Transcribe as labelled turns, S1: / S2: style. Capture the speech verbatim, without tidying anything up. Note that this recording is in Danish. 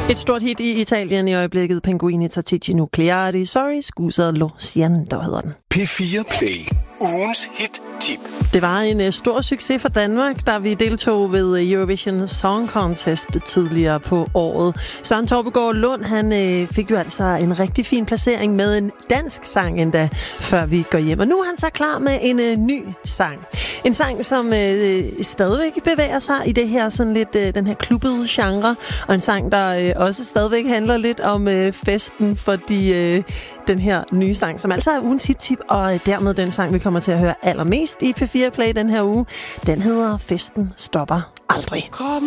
S1: Et stort hit i Italien i øjeblikket. Pinguini Tattici Nucleari. Sorry, scusa lo siento, hedder den.
S2: P fire Play. Ugens hit-tip.
S1: Det var en uh, stor succes for Danmark, da vi deltog ved Eurovision Song Contest tidligere på året. Søren Torpegaard Lund, han uh, fik jo altså en rigtig fin placering med en dansk sang endda, før vi går hjem. Og nu er han så klar med en uh, ny sang. En sang, som uh, stadigvæk bevæger sig i det her sådan lidt uh, den her klubbede genre, og en sang, der uh, også stadigvæk handler lidt om uh, festen, fordi uh, den her nye sang, som altså er ugens hit-tip, og uh, dermed den sang, vi kommer til at høre allermest i P fire Play den her uge, den hedder Festen stopper aldrig.
S3: Kroppen